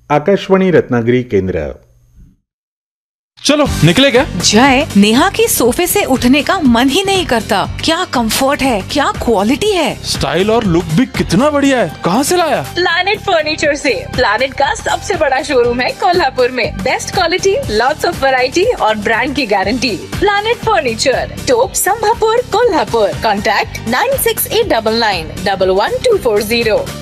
आकाशवाणी रत्नागिरी केंद्र। चलो निकले क्या? जय, नेहा की सोफे से उठने का मन ही नहीं करता। क्या कंफर्ट है, क्या क्वालिटी है। स्टाइल और लुक भी कितना बढ़िया है। कहाँ से लाया? प्लैनेट फर्नीचर से। प्लैनेट का सबसे बड़ा शोरूम है कोल्हापुर में। Best quality, lots of variety और ब्रांड की गारंटी। प्लैनेट फर्नीचर, टोप संभापुर, कोल्हापुर। कॉन्टैक्ट 9689911240।